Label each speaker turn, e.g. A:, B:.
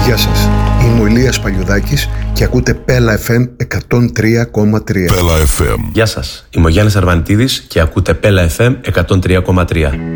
A: Γεια σας, είμαι ο Ηλίας Παλιουδάκης και ακούτε Πέλα FM 103,3.
B: Πέλα FM.
C: Γεια σας, είμαι ο Γιάννης Αρβανιτίδης και ακούτε Πέλα FM 103,3.